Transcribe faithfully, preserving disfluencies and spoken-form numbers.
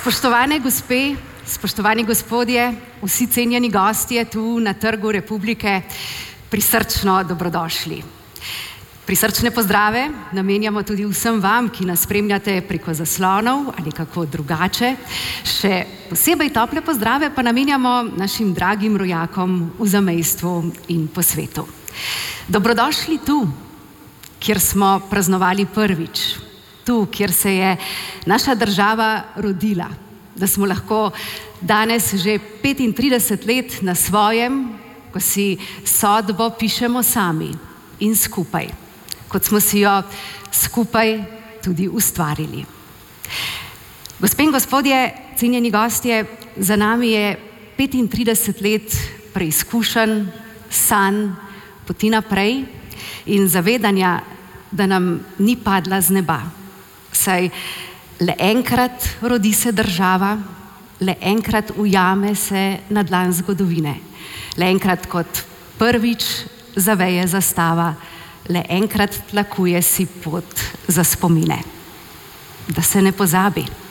Spoštovane gospe, spoštovani gospodje, vsi cenjeni gostje tu na Trgu Republike, prisrčno dobrodošli. Prisrčne pozdrave namenjamo tudi vsem vam, ki nas spremljate preko zaslonov ali kako drugače. Še posebej tople pozdrave pa namenjamo našim dragim rojakom v zamejstvu in po svetu. Dobrodošli tu, kjer smo praznovali prvič, tu, kjer se je naša država rodila, da smo lahko danes že petintrideset let na svojem, ko si sodbo pišemo sami in skupaj, kot smo si jo skupaj tudi ustvarili. Gospe in gospodje, cenjeni gostje, za nami je petintrideset let preizkušenj, sanj, poti naprej in zavedanja, da nam ni padla z neba. Saj le enkrat rodi se država, le enkrat ujame se na dlan zgodovine, le enkrat kot prvič zaveje zastava, le enkrat tlakuje si pot za spomine. Da se ne pozabi.